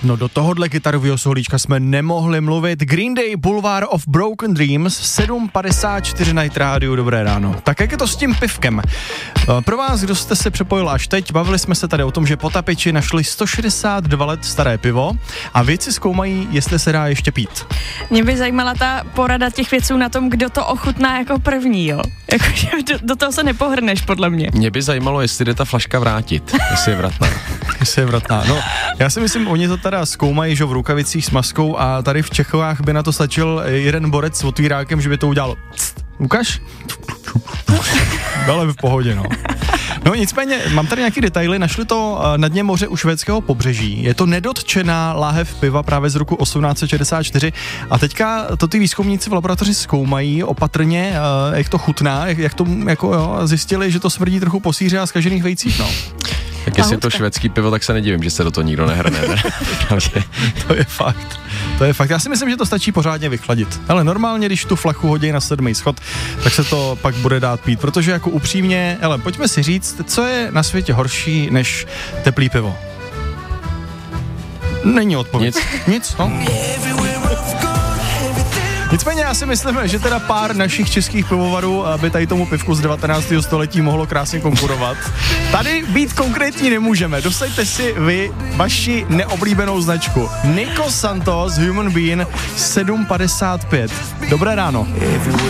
No do tohohle kytarového solíčka jsme nemohli mluvit. Green Day, Boulevard of Broken Dreams, 7:54 Night Radio, dobré ráno. Tak jak je to s tím pivkem? Pro vás, kdo jste se připojil až teď, bavili jsme se tady o tom, že potapiči našli 162 let staré pivo a vědci zkoumají, jestli se dá ještě pít. Mě by zajímala ta porada těch vědců na tom, kdo to ochutná jako první, jo. Jakože do toho se nepohrneš, podle mě. Mě by zajímalo, jestli jde ta flaška vrátit, jestli je vratná. Jestli je vratná. No, já si myslím, oni to teda zkoumají, že v rukavicích s maskou a tady v Čechách by na to stačil jeden borec s otvírákem, že by to udělal. Ukaž? Ale v pohodě, no. No nicméně, mám tady nějaký detaily, našli to na dně moře u švédského pobřeží. Je to nedotčená láhev piva právě z roku 1864 a teďka to ty výzkumníci v laboratoři zkoumají opatrně, jak to chutná, jak to jako jo, zjistili, že to smrdí trochu po sýře a zkažených vejcích, no. Tak jestli je to švédský pivo, tak se nedivím, že se do toho nikdo nehrne. Ne? To je fakt. To je fakt. Já si myslím, že to stačí pořádně vychladit. Ale normálně, když tu flachu hodí na 7. schod, tak se to pak bude dát pít, protože jako upřímně, hele, pojďme si říct, co je na světě horší než teplý pivo. Není odpověď. Nic, no. Nicméně já si myslím, že teda pár našich českých pivovarů by tady tomu pivku z 19. století mohlo krásně konkurovat. Tady být konkrétní nemůžeme. Dosaďte si vy vaši neoblíbenou značku. Nico Santos Human Bean 7,55. Dobré ráno.